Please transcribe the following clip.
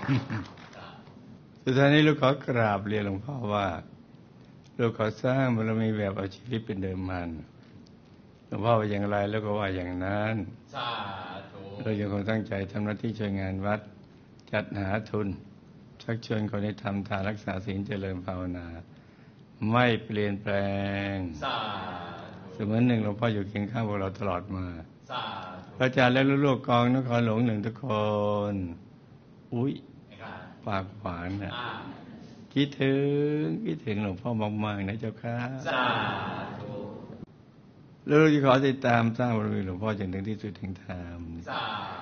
สุดท้ายนี้ลูกขอกราบเรียนหลวงพ่อว่าลูกขอสร้างบารมีแบบเอาชีวิตเป็นเดิมพันหลวงพ่อว่าอย่างไรแล้วก็ว่าอย่างนั้นเรายังคงตั้งใจทำหน้าที่ช่วยงานวัดจัดหาทุนชักชวนคนให้ทำทานรักษาศีลเจริญภาวนาไม่เปลี่ยนแปลงเสมือนหนึ่งหลวงพ่ออยู่เคียงข้างพวกเราตลอดมาพระอาจารย์และลูกๆกองนครหลวงหนึ่งทุกคนอุ๊ยปากหวานนะคิดถึงหลวงพ่อมากๆนะเจ้าค่ะแล้วเราจะขอติดตามสร้างบารมีหลวงพ่อจนถึงที่สุดแห่งธรรม